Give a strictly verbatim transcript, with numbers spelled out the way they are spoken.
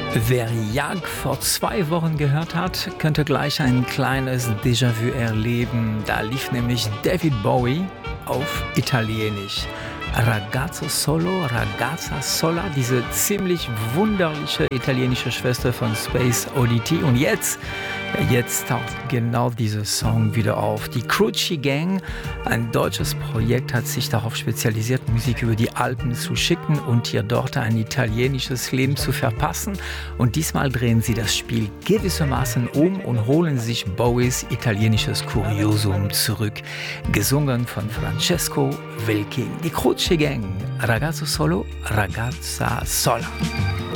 Wer Jag vor zwei Wochen gehört hat, könnte gleich ein kleines Déjà-vu erleben. Da lief nämlich David Bowie auf Italienisch. Ragazzo Solo, Ragazza Sola, diese ziemlich wunderliche italienische Schwester von Space Oddity. Und jetzt, jetzt taucht genau dieser Song wieder auf. Die Cruci Gang, ein deutsches Projekt, hat sich darauf spezialisiert, Musik über die Alpen zu schicken und ihr dort ein italienisches Leben zu verpassen. Und diesmal drehen sie das Spiel gewissermaßen um und holen sich Bowies italienisches Kuriosum zurück. Gesungen von Francesco Wilking. Die Cruci Gang, Ragazzo Solo, Ragazza Sola.